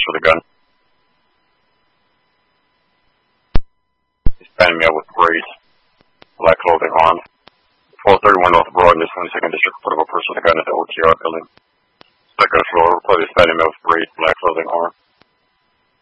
purse with a gun. He's panning me up with braids, black clothing, armed. 431 North Broad in the 22nd District, put up a purse with a gun at the OTR building. Second floor, reportedly panning me up with braids, black clothing, armed.